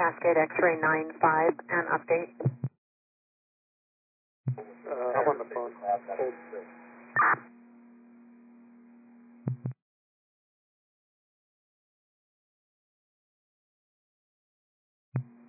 Cascade X-ray 95 and update. I'm on the phone. Hold.